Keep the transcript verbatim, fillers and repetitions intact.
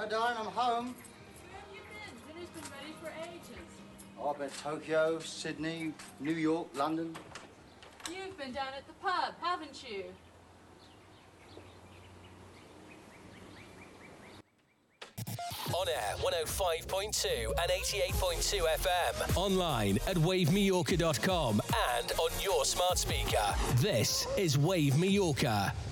Hello, darling, I'm home. Where have you been? Dinner's been ready for ages. Oh, I've been to Tokyo, Sydney, New York, London. You've been down at the pub, haven't you? On air, one oh five point two and eighty-eight point two F M. Online at wave mallorca dot com and on your smart speaker. This is Wave Mallorca.